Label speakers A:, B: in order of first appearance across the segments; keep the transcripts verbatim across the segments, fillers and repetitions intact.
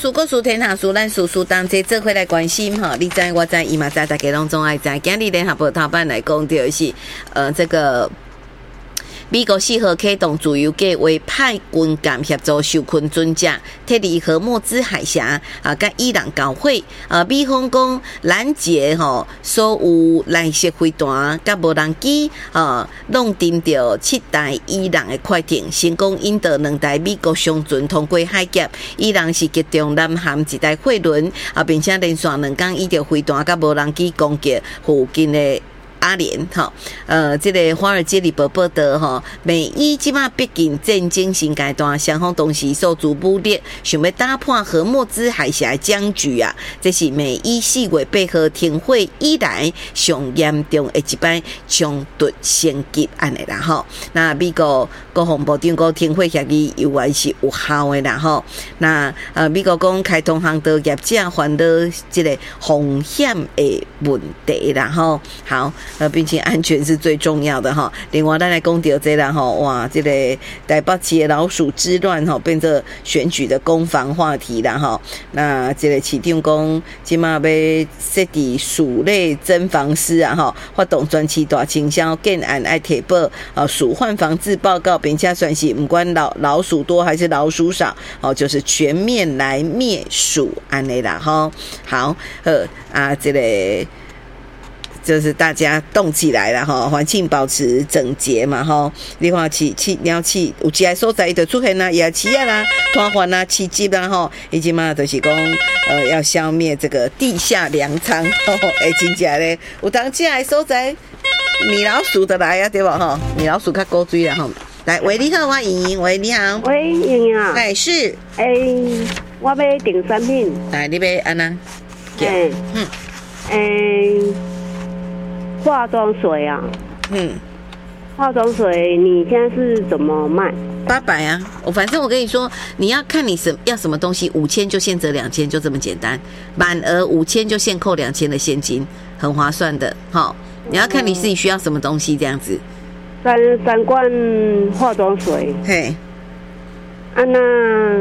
A: 事故事天下事，咱事事当这做伙来关心哈。你知我知，伊嘛知，大家拢总爱知。今日联合报头版来讲到是，呃，这个美国四号启动自由计划，派军舰协助受困军舰脱离荷莫兹海峡啊，甲伊朗交火啊。美方讲拦截吼所有来袭飞弹甲无人机啊，弄定着七台伊朗的快艇，成功引导两台美国商船通过海峡。伊朗是击中南韩一台货轮啊，并且连续两天以着飞弹甲无人机攻击附近的阿联哈，呃，这个华尔街日报报道哈，美伊即马逼近战争新阶段，双方同时受逐武力，想要打破荷莫兹海峡僵局啊！这是美伊四月八号停火以来上严重的一摆冲突升级案的啦吼。那美国国防部长讲停火协议由来是有效的啦吼。那呃，美国讲开通航道业者烦恼这个风险的问题啦吼。好。呃，并且安全是最重要的哈。另外，咱来讲到这啦哈，哇，这个台北市的老鼠之乱哈，变成选举的攻防话题啦哈。那这个市长讲，即马要设置鼠类侦防师啊哈，发动专期大清销，建案爱提报啊鼠患防治报告，并且算是不管老老鼠多还是老鼠少哦，就是全面来灭鼠安尼啦哈。好，呃啊，这个。就是大家动起来了哈，环境保持整洁嘛哈。另外，饲饲鸟饲有一个所在就出现啦，野饲啊啦、拖环啦、栖鸡啦哈，以及嘛就是讲呃要消灭这个地下粮仓哦，哎真正咧，有当这个所在，米老鼠的来啊对吧哈？米老鼠较古锥啦哈。来，喂你好，我莹莹，喂你好，
B: 喂莹莹啊，
A: 哎是，
B: 哎我要订产品，
A: 来你要安那？
B: 哎嗯哎。化妆水啊，嗯，化妆水你现在是怎么卖？
A: 八百啊，我反正我跟你说，你要看你什要什么东西，五千就现折两千，就这么简单。满额五千就现扣两千的现金，很划算的。好，你要看你自己需要什么东西，这样子。
B: 三三罐化妆水，
A: 嘿，
B: 啊那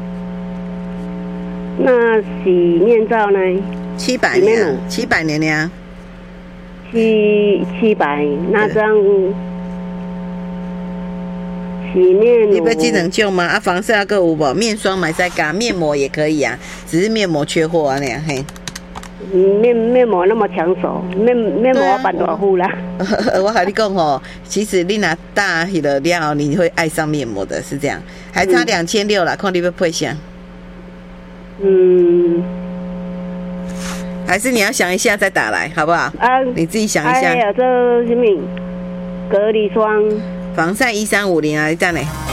B: 那洗面皂呢？
A: 七百年，七百年呀。
B: 七七百，那这样洗面
A: 你不技能救吗？啊，防晒个有无？面霜买在嘎，面膜也可以啊，只是面膜缺货啊那样嘿。
B: 面面膜那么抢手，面面膜我办多少户啦？
A: 我和你讲哦，其实你拿大一的料，你会爱上面膜的，是这样，还差两千六啦，看你要配啥？嗯。还是你要想一下再打来，好不好？啊，你自己想一下。
B: 哎呀，这什么隔离霜、
A: 防晒一三五零啊，这样呢？